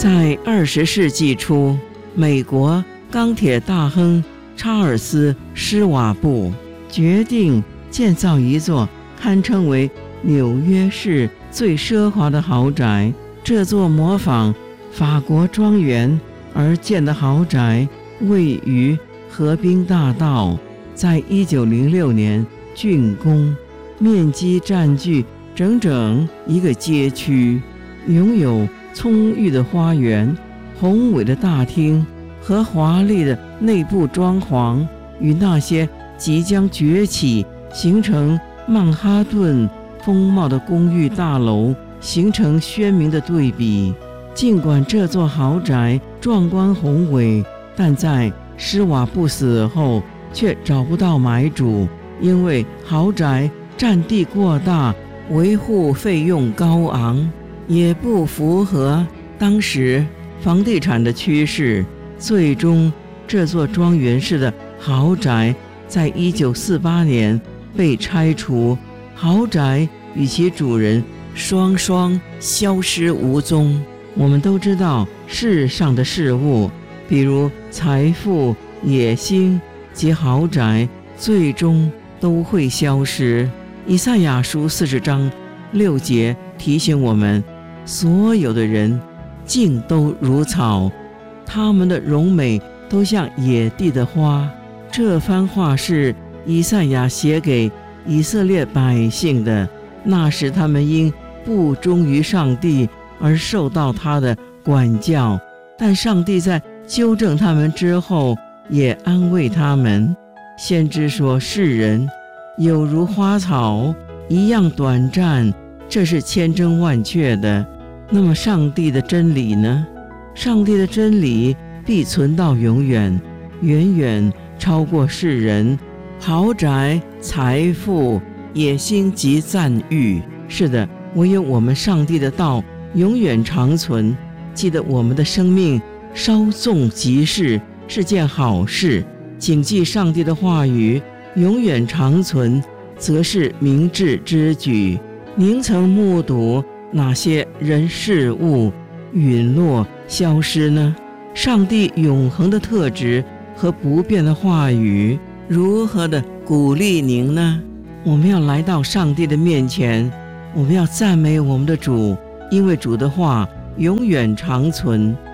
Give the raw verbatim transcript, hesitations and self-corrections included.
在二十世纪初，美国钢铁大亨查尔斯·施瓦布决定建造一座堪称为纽约市最奢华的豪宅。这座模仿法国庄园而建的豪宅位于河滨大道，在一九零六年竣工，面积占据整整一个街区，拥有葱郁的花园、宏伟的大厅和华丽的内部装潢，与那些即将崛起形成曼哈顿风貌的公寓大楼形成鲜明的对比。尽管这座豪宅壮观宏伟，但在施瓦布死后却找不到买主，因为豪宅占地过大，维护费用高昂，也不符合当时房地产的趋势。最终，这座庄园式的豪宅在一九四八年被拆除，豪宅与其主人双双消失无踪。我们都知道，世上的事物，比如财富、野心及豪宅，最终都会消失。以赛亚书四十章六节提醒我们，所有的人尽都如草，他们的荣美都像野地的花。这番话是以赛亚写给以色列百姓的，那时他们因不忠于上帝而受到他的管教，但上帝在纠正他们之后也安慰他们。先知说，世人有如花草一样短暂，这是千真万确的。那么上帝的真理呢？上帝的真理必存到永远，远远超过世人豪宅、财富、野心及赞誉。是的，唯有我们上帝的道永远长存。记得我们的生命稍纵即逝是件好事，谨记上帝的话语永远长存，则是明智之举。您曾目睹哪些人事物陨落消失呢？上帝永恒的特质和不变的话语如何的鼓励您呢？我们要来到上帝的面前，我们要赞美我们的主，因为主的话永远长存。